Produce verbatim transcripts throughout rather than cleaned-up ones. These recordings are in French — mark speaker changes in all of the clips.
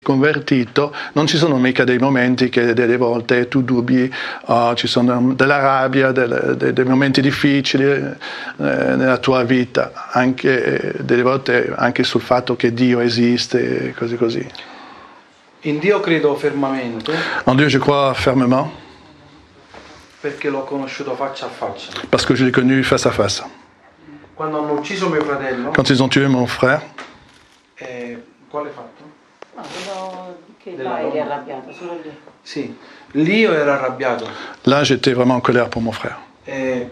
Speaker 1: Convertito, non ci sono mica dei momenti che delle volte tu dubbi, oh, ci sono della rabbia, delle, dei, dei momenti difficili eh, nella tua vita, anche delle volte anche sul fatto che Dio esiste, così così.
Speaker 2: In Dio credo fermamente.
Speaker 1: En Dieu je crois fermement.
Speaker 2: Perché l'ho conosciuto faccia a faccia.
Speaker 1: Parce que je l'ai connu face à face.
Speaker 2: Quando hanno ucciso mio fratello.
Speaker 1: Quand ils ont tué mon frère.
Speaker 2: Eh, quale fatto?
Speaker 3: No, quello che là eri arrabbiato, solo lì.
Speaker 2: Sì, lì io ero arrabbiato.
Speaker 1: Là, j'étais vraiment en colère pour mon frère.
Speaker 2: Eh,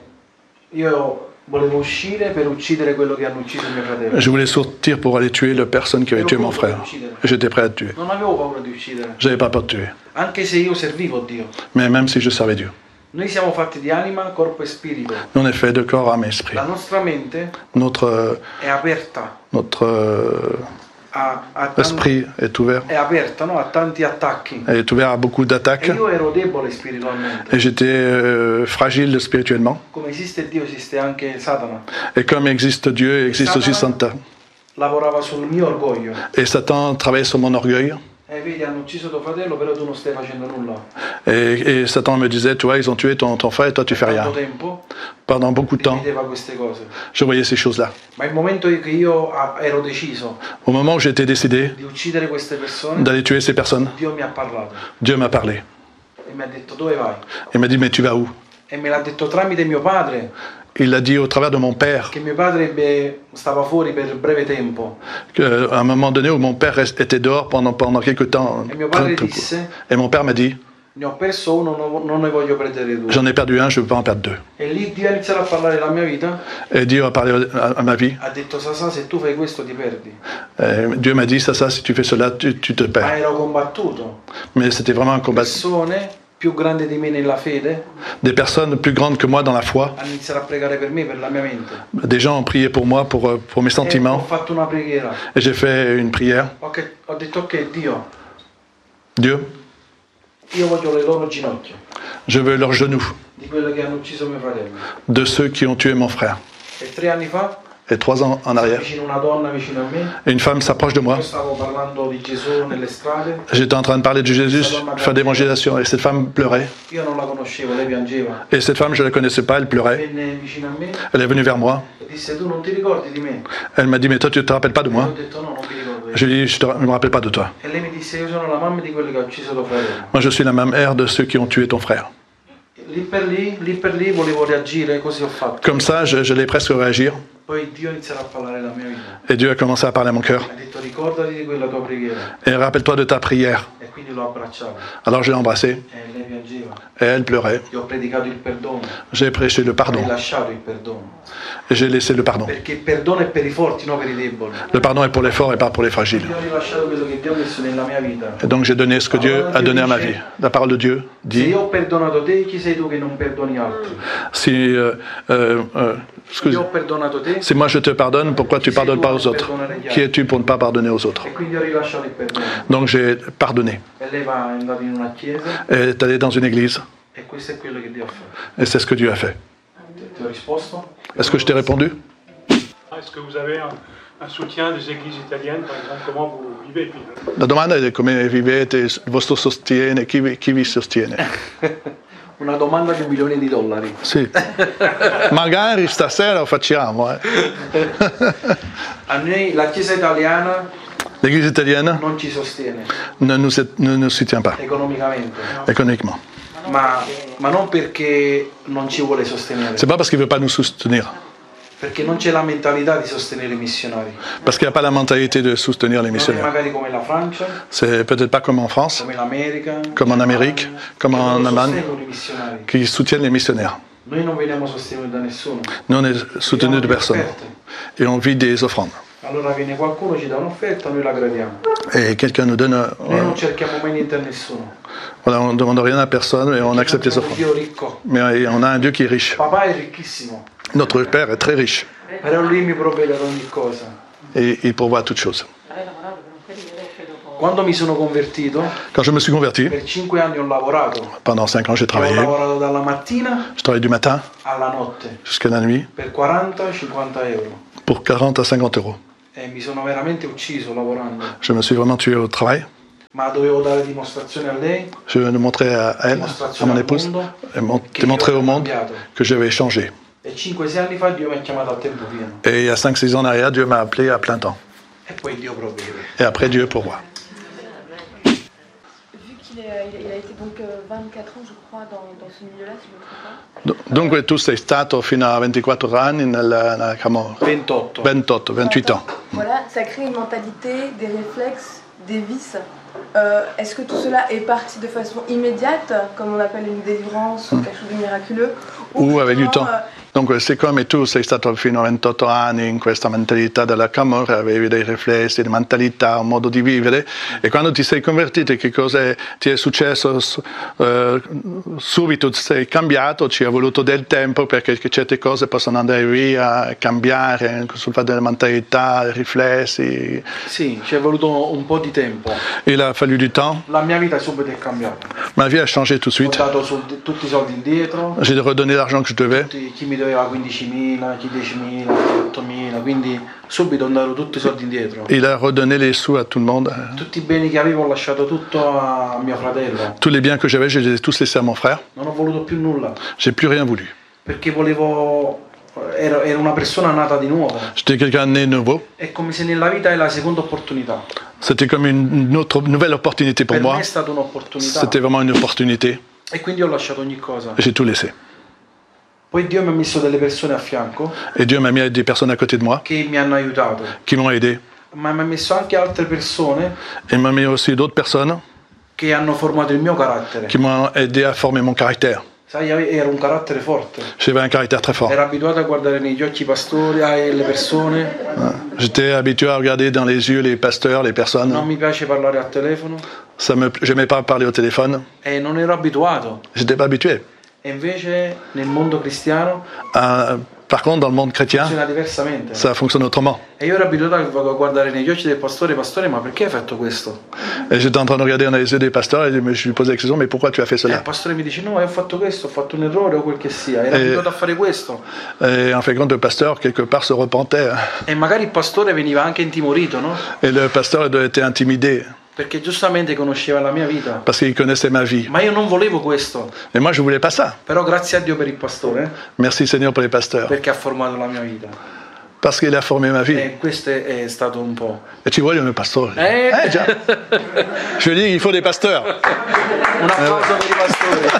Speaker 2: io volevo uscire per uccidere quello che hanno ucciso mio fratello.
Speaker 1: Je voulais sortir pour aller tuer la personne qui avait tué mon frère. J'étais prêt à le tuer.
Speaker 2: Non avevo paura di uccidere.
Speaker 1: J'avais pas peur de tuer.
Speaker 2: Anche se io servivo Dio.
Speaker 1: Mais même si je servais Dieu.
Speaker 2: Noi siamo fatti di anima, corpo e spirito.
Speaker 1: Nous, on est fait de corps, âme et esprit.
Speaker 2: La nostra mente
Speaker 1: Notre,
Speaker 2: è aperta.
Speaker 1: notre euh,
Speaker 2: A, a tanti,
Speaker 1: esprit est ouvert.
Speaker 2: è aperta, no? A tanti attacchi.
Speaker 1: Elle est ouvert à beaucoup d'attaques.
Speaker 2: E io ero debole spiritualmente.
Speaker 1: Et j'étais euh, fragile spirituellement.
Speaker 2: Come esiste Dio, esiste anche Satana.
Speaker 1: Et comme existe Dieu, existe aussi Satan.
Speaker 2: Lavorava sul mio orgoglio.
Speaker 1: Et Satan travaillait sur mon orgueil.
Speaker 2: E vedi, hanno ucciso tuo fratello, però tu non stai facendo nulla.
Speaker 1: Et, et Satan me disait, toi, ils ont tué ton, ton frère et toi, tu fais rien.
Speaker 2: Tanto tempo
Speaker 1: Pendant beaucoup de temps,
Speaker 2: vedeva queste cose.
Speaker 1: je voyais ces choses-là.
Speaker 2: Ma il momento che io ero deciso
Speaker 1: Au moment où j'étais décidé
Speaker 2: di uccidere queste persone,
Speaker 1: d'aller tuer ces personnes,
Speaker 2: Dio mi ha parlato
Speaker 1: Dieu m'a parlé.
Speaker 2: e mi ha detto dove vai?
Speaker 1: Il m'a dit, mais tu vas où?
Speaker 2: E me l'ha detto tramite mio padre,
Speaker 1: Il l'a dit au travers de mon père.
Speaker 2: che mio padre ebbe, stava fuori per breve tempo.
Speaker 1: Que, à un moment donné où mon père rest- était dehors pendant, pendant quelques temps.
Speaker 2: E mio
Speaker 1: très,
Speaker 2: padre
Speaker 1: très
Speaker 2: disse,
Speaker 1: court. Et mon père m'a dit,
Speaker 2: ne ho perso uno, non- non ne voglio perdere due.
Speaker 1: j'en ai perdu un, je ne veux pas en perdre deux.
Speaker 2: E lì Dio ha iniziato a parlare della mia vita,
Speaker 1: Et Dieu a parlé à, à ma vie.
Speaker 2: ha detto Sasà, se tu fai questo ti perdi.
Speaker 1: Et Dieu m'a dit, ça, ça, si tu fais cela, tu, tu te
Speaker 2: Ma
Speaker 1: perds.
Speaker 2: ero combattuto.
Speaker 1: Mais c'était vraiment un combat.
Speaker 2: Persone più grandi di me nella fede
Speaker 1: Des personnes plus grandes que moi dans la foi.
Speaker 2: hanno iniziato a pregare per me, per la mia mente.
Speaker 1: Des gens ont prié pour moi, pour, euh, pour mes
Speaker 2: E ho
Speaker 1: sentiments.
Speaker 2: fatto una preghiera.
Speaker 1: Et j'ai fait une prière.
Speaker 2: Ho, che- ho detto ok Dio,
Speaker 1: Dieu,
Speaker 2: io voglio le loro ginocchia,
Speaker 1: je veux leurs genoux
Speaker 2: di quello che hanno ucciso mio fratello.
Speaker 1: de ceux qui ont tué mon frère.
Speaker 2: E tre anni fa,
Speaker 1: Et trois ans en arrière,
Speaker 2: vicino a una donna vicino a me,
Speaker 1: une femme s'approche de moi.
Speaker 2: io stavo parlando di Gesù nelle strade,
Speaker 1: J'étais en train de parler de Jésus, faire d'évangélisation. Et cette femme pleurait.
Speaker 2: io non la conoscevo, lei piangeva.
Speaker 1: Et cette femme, je ne la connaissais pas, elle pleurait.
Speaker 2: Venne vicino a me
Speaker 1: Elle est venue vers moi.
Speaker 2: e disse tu non ti ricordi di me?
Speaker 1: Elle m'a dit, mais toi, tu ne te rappelles pas de
Speaker 2: E
Speaker 1: moi?
Speaker 2: ho detto no, non mi ricordo.
Speaker 1: Je lui ai dit, je ne me rappelle pas de toi.
Speaker 2: E lei mi disse io sono la mamma di quello che ha ucciso tuo fratello.
Speaker 1: Moi, je suis la mère de ceux qui ont tué ton frère.
Speaker 2: Lì per lì, lì per lì volevo reagire, così ho fatto.
Speaker 1: Comme ça, je, je l'ai presque réagir.
Speaker 2: Poi Dio ha iniziato a parlare la mia vita.
Speaker 1: Et Dieu a commencé à parler à mon cœur.
Speaker 2: Mi ha detto ricordati di quella tua preghiera.
Speaker 1: Et rappelle-toi de ta prière.
Speaker 2: E quindi l'ho abbracciato.
Speaker 1: Alors je l'ai embrassée.
Speaker 2: E lei piangeva.
Speaker 1: Et elle pleurait.
Speaker 2: Gli ho predicato il perdono.
Speaker 1: J'ai prêché le
Speaker 2: Ho
Speaker 1: pardon.
Speaker 2: rilasciato il perdono.
Speaker 1: Et j'ai laissé le pardon.
Speaker 2: Perché il perdono è per i forti, non per i deboli.
Speaker 1: Le pardon est pour les forts et pas pour les fragiles.
Speaker 2: Io ho rilasciato quello che Dio ha messo nella mia vita.
Speaker 1: Et donc j'ai donné ce que Dieu a donné à ma vie. La parole de Dieu
Speaker 2: Se
Speaker 1: dit,
Speaker 2: io ho perdonato te, chi sei tu che non perdoni altri?
Speaker 1: si, euh, euh, euh,
Speaker 2: Se io
Speaker 1: excuse,
Speaker 2: ho perdonato te,
Speaker 1: si moi je te pardonne, pourquoi tu ne pardonnes pas aux autres? Qui es-tu pour ne pas pardonner aux autres?
Speaker 2: e quindi ho rilasciato il perdono.
Speaker 1: Donc j'ai pardonné.
Speaker 2: E lei va è andata in una chiesa
Speaker 1: Elle est allée dans une église.
Speaker 2: e questo è quello che Dio ha fatto.
Speaker 1: Et c'est ce que Dieu a fait.
Speaker 2: Ti ho risposto?
Speaker 1: Est-ce que je t'ai répondu?
Speaker 4: Est-ce que vous avez un, un soutien des églises italiennes, par exemple, comment vous vivez puis,
Speaker 1: La domanda è come vivete, il vostro sostiene, chi vi, chi vi sostiene?
Speaker 2: Una domanda di un milione di dollari.
Speaker 1: Sì. Magari stasera lo facciamo. Eh.
Speaker 2: A noi la Chiesa italiana
Speaker 1: L'église italienne
Speaker 2: non ci sostiene
Speaker 1: ne nous, ne nous soutient pas
Speaker 2: economicamente,
Speaker 1: économiquement.
Speaker 2: ma, ma non perché non ci vuole sostenere,
Speaker 1: C'est pas parce qu'il ne veut pas nous soutenir,
Speaker 2: perché non c'è la mentalità di sostenere i missionari.
Speaker 1: parce qu'il n'y a pas la mentalité de soutenir les
Speaker 2: Non è
Speaker 1: missionnaires.
Speaker 2: magari come la Francia,
Speaker 1: C'est peut-être pas comme en France,
Speaker 2: come l'America,
Speaker 1: comme en Amérique, comme
Speaker 2: che
Speaker 1: en
Speaker 2: loro
Speaker 1: Allemagne,
Speaker 2: sostengono i missionari.
Speaker 1: qui soutiennent les missionnaires.
Speaker 2: Noi non veniamo sostenuti da nessuno.
Speaker 1: Nous, on est soutenus de personne et on vit des offrandes.
Speaker 2: Allora viene qualcuno, ci dà un'offerta, noi la gradiamo.
Speaker 1: Et quelqu'un nous donne. euh,
Speaker 2: Noi non cerchiamo mai niente a nessuno.
Speaker 1: voilà, on ne demande rien à personne et on accepte les
Speaker 2: Abbiamo un
Speaker 1: offrandes.
Speaker 2: Dio ricco.
Speaker 1: Mais on a un Dieu qui est riche.
Speaker 2: Papà è ricchissimo,
Speaker 1: Notre Père est très riche
Speaker 2: però lui mi provvede ad ogni cosa.
Speaker 1: et il pourvoit toutes choses.
Speaker 3: Hai lavorato per un periodo e poi dopo...
Speaker 2: Quando mi sono convertito,
Speaker 1: Quand je me suis converti,
Speaker 2: per cinque anni ho lavorato.
Speaker 1: pendant cinq ans j'ai
Speaker 2: Ho
Speaker 1: travaillé.
Speaker 2: lavorato dalla mattina
Speaker 1: Je travaillais du matin
Speaker 2: alla notte
Speaker 1: jusqu'à la nuit
Speaker 2: per quaranta cinquanta euro.
Speaker 1: pour quarante à cinquante euros.
Speaker 2: E mi sono veramente ucciso lavorando.
Speaker 1: Je me suis vraiment tué au travail.
Speaker 2: Ma dovevo dare dimostrazione a lei,
Speaker 1: Je vais le montrer à elle, à mon épouse, et mon- démontrer au monde que j'avais changé.
Speaker 2: e cinque sei anni fa Dio mi ha chiamato a tempo pieno.
Speaker 1: Et il y a cinq six ans en arrière, Dieu m'a appelé à plein temps.
Speaker 2: E poi Dio provvede.
Speaker 1: Et après, Dieu pour moi.
Speaker 5: Vu qu'il est- il a été donc euh, vingt-quatre ans, je crois, dans, dans ce milieu-là, si je ne me trompe pas.
Speaker 1: Do- Dunque tu sei stato fino a ventiquattro anni nella, nella Camorra.
Speaker 2: ventotto.
Speaker 1: ventotto, venthuit ans.
Speaker 5: Voilà, ça crée une mentalité, des réflexes, des vices. Euh, Est-ce que tout cela est parti de façon immédiate, comme on appelle une délivrance ou quelque chose de miraculeux,
Speaker 1: Ou avec du
Speaker 5: vraiment,
Speaker 1: temps.
Speaker 5: euh,
Speaker 1: Dunque, siccome tu sei stato fino a ventotto anni in questa mentalità della Camorra, avevi dei riflessi, di mentalità, un modo di vivere, e quando ti sei convertito, che cosa ti è successo? Eh, subito sei cambiato, ci è voluto del tempo perché certe cose possono andare via, cambiare sul fatto della mentalità, riflessi.
Speaker 2: Sì, ci è voluto un po' di tempo.
Speaker 1: Il a fallu du temps.
Speaker 2: La mia vita subito è cambiata.
Speaker 1: Ma vie a changé tout de
Speaker 2: Ho
Speaker 1: suite.
Speaker 2: dato soldi- tutti i soldi indietro,
Speaker 1: J'ai redonné l'argent que je devais.
Speaker 2: tutti- chi mi doveva quindicimila, chi diecimila, chi ottomila, quindi subito ho dato tutti i soldi indietro.
Speaker 1: Il a redonné les sous à tout le monde.
Speaker 2: Tutti i beni che avevo ho lasciato tutto a mio fratello.
Speaker 1: Tous les biens que j'avais, je les ai tous laissés à mon frère.
Speaker 2: Non ho voluto più nulla,
Speaker 1: J'ai plus rien voulu.
Speaker 2: perché volevo... Ero, ero una persona nata di nuovo.
Speaker 1: J'étais quelqu'un né nouveau.
Speaker 2: È come se nella vita è la seconda opportunità.
Speaker 1: C'était comme une autre nouvelle opportunité pour
Speaker 2: Per
Speaker 1: moi.
Speaker 2: me è stata un'opportunità.
Speaker 1: C'était vraiment une opportunité.
Speaker 2: E quindi ho lasciato ogni cosa.
Speaker 1: J'ai tout laissé.
Speaker 2: Poi Dio mi ha messo delle persone a fianco
Speaker 1: Et Dieu m'a mis des personnes à côté de moi
Speaker 2: che mi hanno aiutato.
Speaker 1: qui m'ont aidé.
Speaker 2: Ma mi ha messo anche altre persone
Speaker 1: Et m'a mis aussi d'autres personnes
Speaker 2: che hanno formato il mio carattere.
Speaker 1: qui m'ont aidé à former mon caractère.
Speaker 2: Sai, ero un carattere forte.
Speaker 1: J'avais un caractère très fort.
Speaker 2: Ero abituato a guardare negli occhi i pastori e le persone.
Speaker 1: J'étais habitué à regarder dans les yeux les pasteurs, les
Speaker 2: Non
Speaker 1: personnes.
Speaker 2: mi piace parlare al telefono.
Speaker 1: Ça me, j'aimais pas parler au téléphone.
Speaker 2: E non ero abituato.
Speaker 1: J'étais pas habitué.
Speaker 2: E invece nel mondo cristiano
Speaker 1: Euh, par contre, dans le monde chrétien,
Speaker 2: funziona diversamente.
Speaker 1: ça fonctionne autrement.
Speaker 2: E io ero abituato a guardare negli occhi del pastore, pastore, ma perché hai fatto questo?
Speaker 1: Et j'étais en train de regarder dans les yeux des pasteurs et je me suis posé la question, mais pourquoi tu as fait
Speaker 2: E il
Speaker 1: cela?
Speaker 2: pastore mi dice, no, ho fatto questo, ho fatto un errore o quel che sia. Ero
Speaker 1: Eh.
Speaker 2: abituato a fare questo.
Speaker 1: Et en fait, quand le pasteur, quelque part, se repentait.
Speaker 2: E magari il pastore veniva anche intimorito, no?
Speaker 1: Et le pasteur il était intimidé
Speaker 2: Perché giustamente conosceva la mia vita.
Speaker 1: parce qu'il connaissait ma vie.
Speaker 2: Ma io non volevo questo.
Speaker 1: Mais moi, je voulais pas ça.
Speaker 2: Però grazie a Dio per il pastore,
Speaker 1: Merci Seigneur pour les pasteurs.
Speaker 2: perché ha formato la mia vita.
Speaker 1: Parce qu'il a formé ma vie.
Speaker 2: E questo è stato un po'.
Speaker 1: Et tu vois, il y a un pasteur.
Speaker 2: Eh.
Speaker 1: Eh, già. Je dis, il faut des pasteurs.
Speaker 2: Un applauso per i pastori.